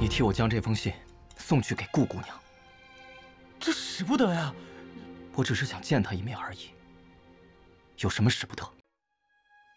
你替我将这封信送去给顾姑娘。 这使不得呀！ 我只是想见她一面而已，有什么使不得？